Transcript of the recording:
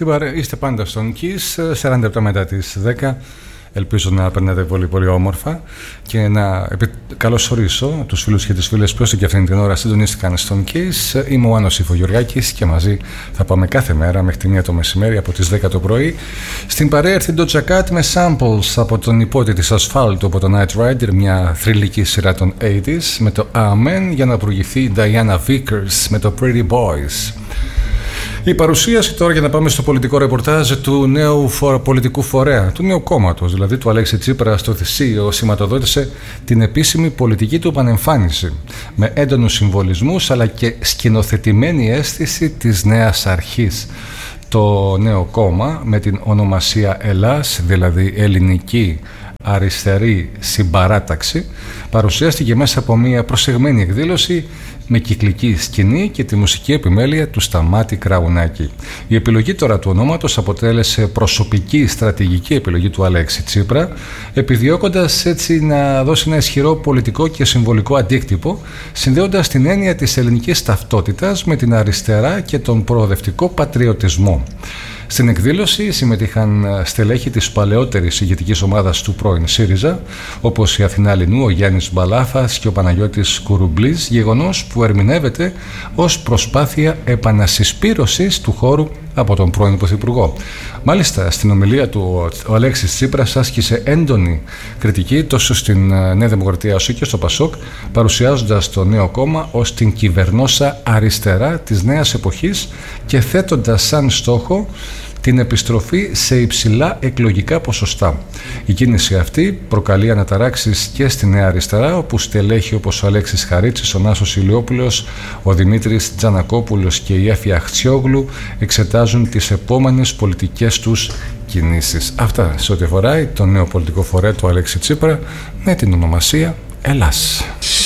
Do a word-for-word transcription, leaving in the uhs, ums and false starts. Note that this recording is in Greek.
Είστε πάντα στον Kiss, σαράντα λεπτά μετά τις δέκα. Ελπίζω να περνάτε πολύ πολύ όμορφα και να καλωσορίσω τους φίλους και τις φίλες που και αυτήν την ώρα συντονίστηκαν στον Kiss. Είμαι ο Άννος Ιφογεωργάκης και μαζί θα πάμε κάθε μέρα μέχρι τη μία το μεσημέρι από τις δέκα το πρωί. Στην παρέα έρθει το Jacket με samples από τον υπότη της ασφάλτου από το Night Rider, μια θρυλική σειρά των ογδόντα με το Amen, για να προηγηθεί η Diana Vickers με το Pretty Boys. Η παρουσίαση τώρα, για να πάμε στο πολιτικό ρεπορτάζ του νέου φορ, πολιτικού φορέα, του νέου κόμματος, δηλαδή του Αλέξη Τσίπρα στο Θησίο, σηματοδότησε την επίσημη πολιτική του επανεμφάνιση με έντονους συμβολισμούς αλλά και σκηνοθετημένη αίσθηση της νέας αρχής. Το νέο κόμμα με την ονομασία Ελλάς, δηλαδή Ελληνική Αριστερή Συμπαράταξη, παρουσιάστηκε μέσα από μια προσεγμένη εκδήλωση με κυκλική σκηνή και τη μουσική επιμέλεια του Σταμάτη Κραουνάκη. Η επιλογή τώρα του ονόματος αποτέλεσε προσωπική στρατηγική επιλογή του Αλέξη Τσίπρα, επιδιώκοντας έτσι να δώσει ένα ισχυρό πολιτικό και συμβολικό αντίκτυπο, συνδέοντας την έννοια της ελληνικής ταυτότητας με την αριστερά και τον προοδευτικό πατριωτισμό. Στην εκδήλωση συμμετείχαν στελέχη της παλαιότερης ηγετικής ομάδας του πρώην ΣΥΡΙΖΑ, όπως η Αθηνά Λινού, ο Γιάννης Μπαλάφας και ο Παναγιώτης Κουρουμπλής, γεγονός που ερμηνεύεται ως προσπάθεια επανασυσπήρωσης του χώρου από τον πρώην Πρωθυπουργό. Μάλιστα, στην ομιλία του ο Αλέξης Τσίπρας άσκησε έντονη κριτική τόσο στην Νέα Δημοκρατία όσο και στο Πασόκ, παρουσιάζοντας το νέο κόμμα ως την κυβερνόσα αριστερά της νέας εποχής και θέτοντας σαν στόχο την επιστροφή σε υψηλά εκλογικά ποσοστά. Η κίνηση αυτή προκαλεί αναταράξεις και στη Νέα Αριστερά, όπου στελέχη όπως ο Αλέξης Χαρίτσης, ο Νάσος Ηλιόπουλος, ο Δημήτρης Τζανακόπουλος και η Έφη Αχτσιόγλου εξετάζουν τις επόμενες πολιτικές τους κινήσεις. Αυτά σε ό,τι αφορά το νέο πολιτικό φορέα του Αλέξη Τσίπρα με την ονομασία Ελλάς.